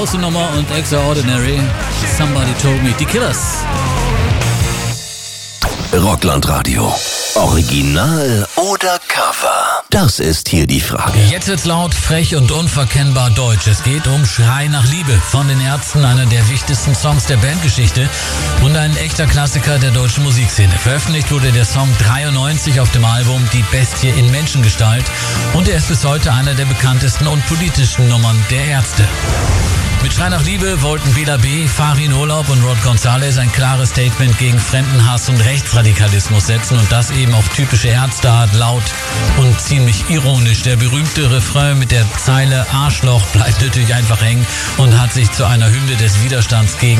Große Nummer und Extraordinary. Somebody Told Me. Die Killers. Rockland-Radio. Original oder Cover? Das ist hier die Frage. Jetzt wird's laut, frech und unverkennbar deutsch. Es geht um Schrei nach Liebe von den Ärzten, einer der wichtigsten Songs der Bandgeschichte und ein echter Klassiker der deutschen Musikszene. Veröffentlicht wurde der Song 93 auf dem Album Die Bestie in Menschengestalt und er ist bis heute einer der bekanntesten und politischsten Nummern der Ärzte. Mit Schrei nach Liebe wollten Bela B., Farin Urlaub und Rod González ein klares Statement gegen Fremdenhass und Rechtsradikalismus setzen und das eben auf typische Ärzteart, laut und ziemlich ironisch. Der berühmte Refrain mit der Zeile Arschloch bleibt natürlich einfach hängen und hat sich zu einer Hymne des Widerstands gegen